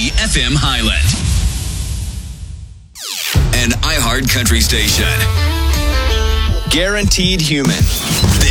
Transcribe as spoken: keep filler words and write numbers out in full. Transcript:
ninety F M Highland. An iHeart Country station. Guaranteed Human.